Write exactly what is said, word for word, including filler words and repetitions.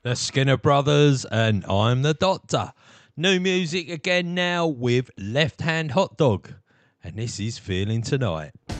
The Skinner Brothers, and I'm the Doctor. New music again now with Left Hand Hot Dog, and this is Feeling Tonight.